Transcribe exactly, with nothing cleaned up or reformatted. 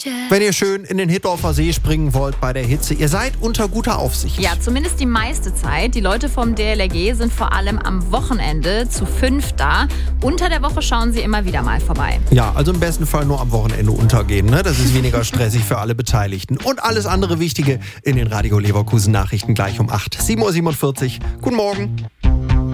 Wenn ihr schön in den Hittorfer See springen wollt bei der Hitze, ihr seid unter guter Aufsicht. Ja, zumindest die meiste Zeit. Die Leute vom D L R G sind vor allem am Wochenende zu fünf da. Unter der Woche schauen sie immer wieder mal vorbei. Ja, also im besten Fall nur am Wochenende untergehen. Ne? Das ist weniger stressig für alle Beteiligten. Und alles andere Wichtige in den Radio Leverkusen Nachrichten gleich um acht. sieben Uhr siebenundvierzig. Guten Morgen.